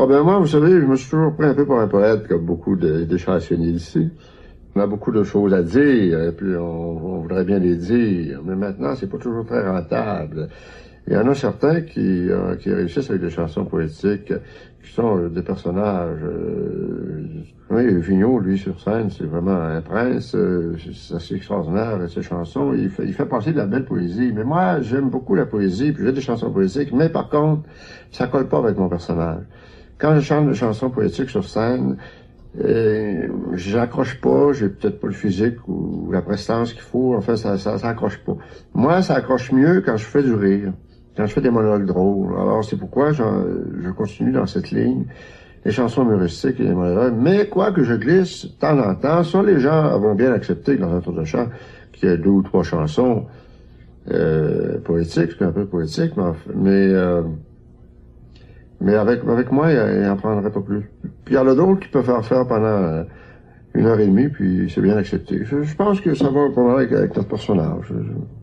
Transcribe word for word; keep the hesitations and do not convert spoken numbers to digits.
Ah ben moi, vous savez, je me suis toujours pris un peu pour un poète, comme beaucoup de, des chansonniers ici. On a beaucoup de choses à dire, et puis on, on voudrait bien les dire, mais maintenant, c'est pas toujours très rentable. Il y en a certains qui, euh, qui réussissent avec des chansons poétiques, qui sont euh, des personnages. Euh, oui, Vigneault, lui, sur scène, c'est vraiment un prince. Euh, c'est assez extraordinaire, ses chansons. Il fait, il fait passer de la belle poésie. Mais moi, j'aime beaucoup la poésie, puis j'ai des chansons poétiques, mais par contre, ça colle pas avec mon personnage. Quand je chante des chansons poétiques sur scène, euh, j'accroche pas, j'ai peut-être pas le physique ou la prestance qu'il faut. Enfin, ça, ça, ça accroche pas. Moi, ça accroche mieux quand je fais du rire, quand je fais des monologues drôles. Alors, c'est pourquoi je continue dans cette ligne, les chansons humoristiques et les monologues. Mais quoi que je glisse, de temps en temps, ça, les gens vont bien accepter dans un tour de chant qu'il y a deux ou trois chansons euh, poétiques, c'est un peu poétique, mais, mais euh, Mais avec, avec moi, il n'en prendrait pas plus. Puis il y en a d'autres qui peuvent faire faire pendant une heure et demie, puis c'est bien accepté. Je, je pense que ça va pas mal avec, avec notre personnage. Je, je...